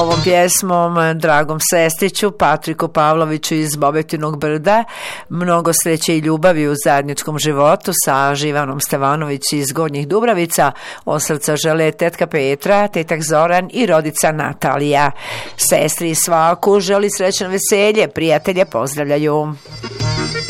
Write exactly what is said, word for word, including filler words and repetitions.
Ovom pjesmom dragom sestriću Patriku Pavloviću iz Bobetinog brda mnogo sreće i ljubavi u zajedničkom životu sa Živanom Stevanović iz Gornjih Dubravica. Od srca žele tetka Petra, tetak Zoran i rodica Natalija. Sestri i svaku želi srećno veselje, prijatelje pozdravljaju.